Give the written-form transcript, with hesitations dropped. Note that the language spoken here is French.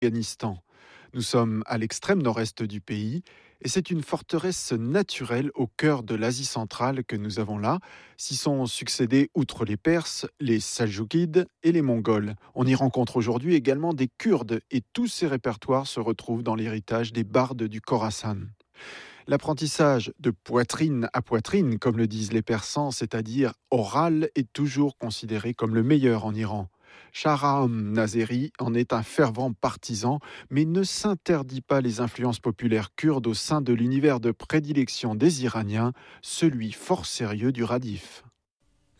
l'Afghanistan. Nous sommes à l'extrême nord-est du pays et c'est une forteresse naturelle au cœur de l'Asie centrale que nous avons là. S'y sont succédés, outre les Perses, les Seljoukides et les Mongols. On y rencontre aujourd'hui également des Kurdes et tous ces répertoires se retrouvent dans l'héritage des bardes du Khorasan. L'apprentissage de poitrine à poitrine, comme le disent les Persans, c'est-à-dire oral, est toujours considéré comme le meilleur en Iran. Shahram Nazeri en est un fervent partisan, mais ne s'interdit pas les influences populaires kurdes au sein de l'univers de prédilection des Iraniens, celui fort sérieux du radif.